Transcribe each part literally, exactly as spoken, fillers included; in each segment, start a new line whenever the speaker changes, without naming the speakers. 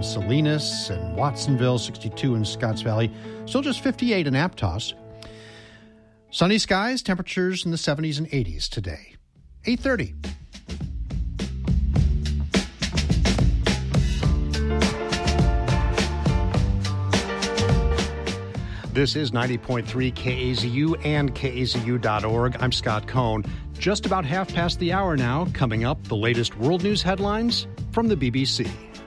in Salinas and Watsonville, sixty-two in Scotts Valley, still just fifty-eight in Aptos. Sunny skies, temperatures in the seventies and eighties today. eight thirty. This is ninety point three K A Z U and K A Z U dot org. I'm Scott Cohn. Just about half past the hour now. Coming up, the latest world news headlines from the B B C.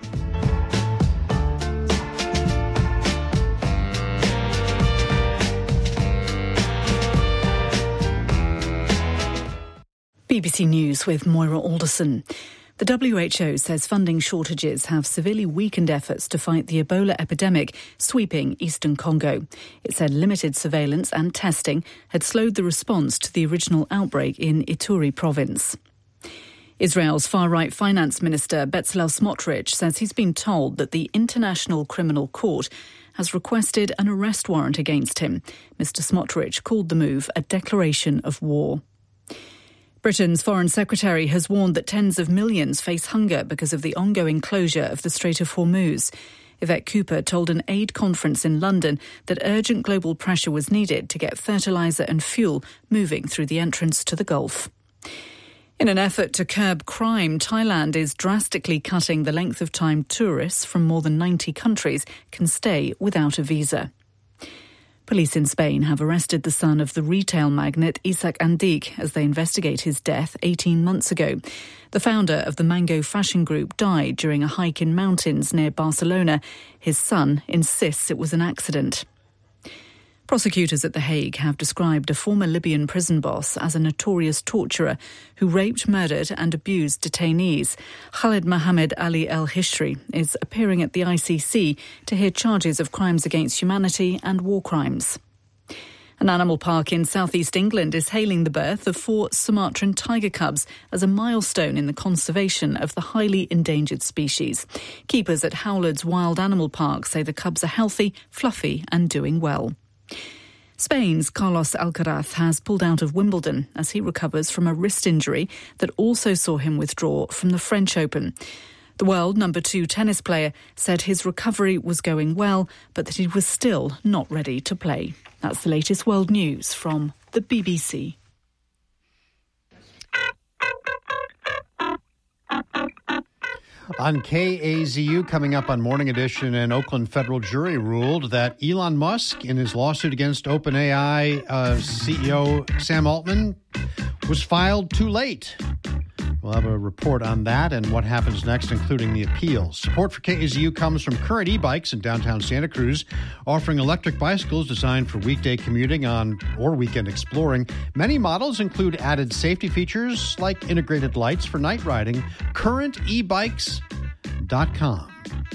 B B C News with Moira Alderson. The W H O says funding shortages have severely weakened efforts to fight the Ebola epidemic sweeping eastern Congo. It said limited surveillance and testing had slowed the response to the original outbreak in Ituri province. Israel's far-right finance minister Bezalel Smotrich says he's been told that the International Criminal Court has requested an arrest warrant against him. Mister Smotrich called the move a declaration of war. Britain's Foreign Secretary has warned that tens of millions face hunger because of the ongoing closure of the Strait of Hormuz. Yvette Cooper told an aid conference in London that urgent global pressure was needed to get fertiliser and fuel moving through the entrance to the Gulf. In an effort to curb crime, Thailand is drastically cutting the length of time tourists from more than ninety countries can stay without a visa. Police in Spain have arrested the son of the retail magnate Isaac Andic as they investigate his death eighteen months ago. The founder of the Mango fashion group died during a hike in mountains near Barcelona. His son insists it was an accident. Prosecutors at The Hague have described a former Libyan prison boss as a notorious torturer who raped, murdered and abused detainees. Khaled Mohammed Ali El-Hishri is appearing at the I C C to hear charges of crimes against humanity and war crimes. An animal park in southeast England is hailing the birth of four Sumatran tiger cubs as a milestone in the conservation of the highly endangered species. Keepers at Howlard's Wild Animal Park say the cubs are healthy, fluffy and doing well. Spain's Carlos Alcaraz has pulled out of Wimbledon as he recovers from a wrist injury that also saw him withdraw from the French Open. The world number two tennis player said his recovery was going well, but that he was still not ready to play. That's the latest world news from the B B C.
On K A Z U, coming up on Morning Edition, an Oakland federal jury ruled that Elon Musk, in his lawsuit against OpenAI uh, C E O Sam Altman, was filed too late. We'll have a report on that and what happens next, including the appeals. Support for K A Z U comes from Current e-bikes in downtown Santa Cruz, offering electric bicycles designed for weekday commuting on or weekend exploring. Many models include added safety features like integrated lights for night riding. current e bikes dot com.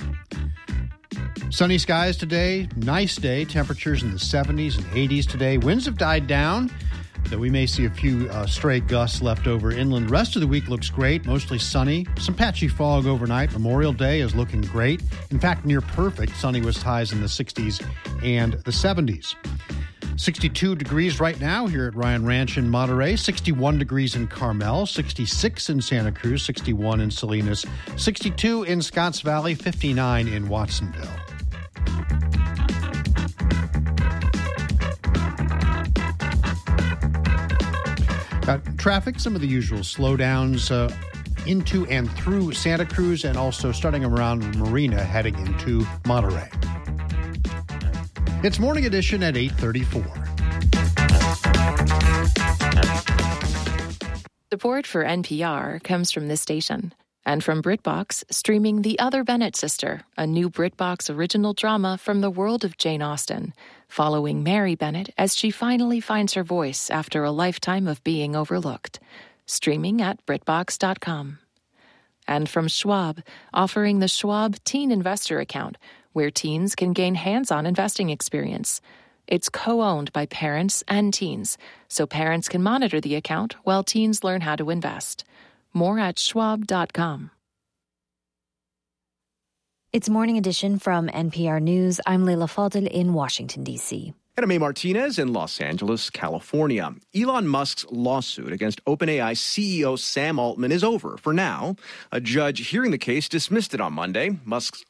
Sunny skies today, nice day, temperatures in the seventies and eighties today. Winds have died down, though we may see a few uh, stray gusts left over inland. Rest of the week looks great, mostly sunny. Some patchy fog overnight. Memorial Day is looking great. In fact, near perfect. Sunny with highs in the sixties and the seventies. sixty-two degrees right now here at Ryan Ranch in Monterey, sixty-one degrees in Carmel, sixty-six in Santa Cruz, sixty-one in Salinas, sixty-two in Scotts Valley, fifty-nine in Watsonville. Uh, traffic, some of the usual slowdowns uh, into and through Santa Cruz and also starting around Marina heading into Monterey. It's Morning Edition at eight thirty-four.
Support for N P R comes from this station and from BritBox, streaming The Other Bennett Sister, a new BritBox original drama from the world of Jane Austen, following Mary Bennett as she finally finds her voice after a lifetime of being overlooked. Streaming at Brit Box dot com. And from Schwab, offering the Schwab Teen Investor Account, where teens can gain hands-on investing experience. It's co-owned by parents and teens, so parents can monitor the account while teens learn how to invest. More at Schwab dot com.
It's Morning Edition from N P R News. I'm Leila Fadel in Washington, D C.
And I'm A. Martinez in Los Angeles, California. Elon Musk's lawsuit against OpenAI C E O Sam Altman is over for now. A judge hearing the case dismissed it on Monday. Musk's